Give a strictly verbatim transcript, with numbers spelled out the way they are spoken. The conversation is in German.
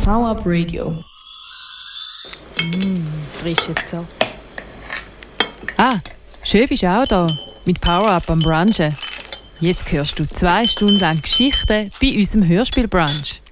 Power Up Radio. Mm, frische Zock. Ah, schön bist du auch da mit Power Up am Brunchen. Jetzt hörst du zwei Stunden lang Geschichten bei unserem Hörspielbrunch.